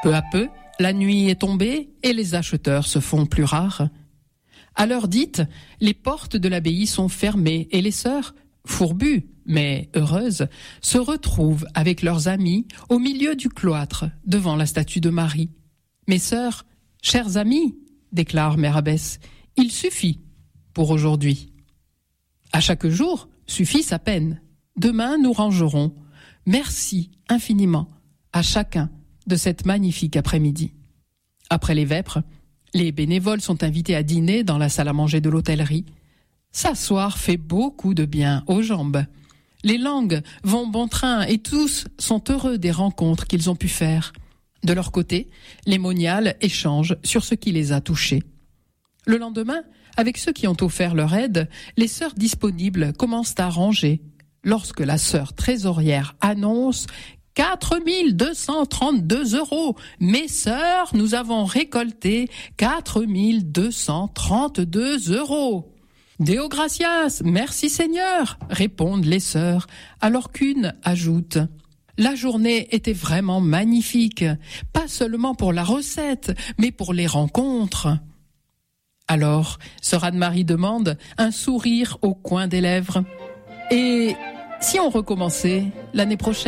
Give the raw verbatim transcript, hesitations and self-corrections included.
Peu à peu, la nuit est tombée et les acheteurs se font plus rares. À l'heure dite, les portes de l'abbaye sont fermées et les sœurs, fourbues mais heureuses, se retrouvent avec leurs amis au milieu du cloître devant la statue de Marie. « Mes sœurs, chers amis, déclare Mère Abbesse, il suffit pour aujourd'hui. À chaque jour suffit sa peine. Demain, nous rangerons. Merci infiniment à chacun de cette magnifique après-midi. » Après les vêpres, les bénévoles sont invités à dîner dans la salle à manger de l'hôtellerie. S'asseoir fait beaucoup de bien aux jambes. Les langues vont bon train et tous sont heureux des rencontres qu'ils ont pu faire. De leur côté, les moniales échangent sur ce qui les a touchés. Le lendemain, avec ceux qui ont offert leur aide, les sœurs disponibles commencent à ranger. Lorsque la sœur trésorière annonce quatre mille deux cent trente-deux euros. Mes sœurs, nous avons récolté quatre mille deux cent trente-deux euros. Deo gratias, merci Seigneur, répondent les sœurs, alors qu'une ajoute: la journée était vraiment magnifique, pas seulement pour la recette, mais pour les rencontres. Alors, sœur Anne-Marie demande, un sourire au coin des lèvres: et si on recommençait l'année prochaine ?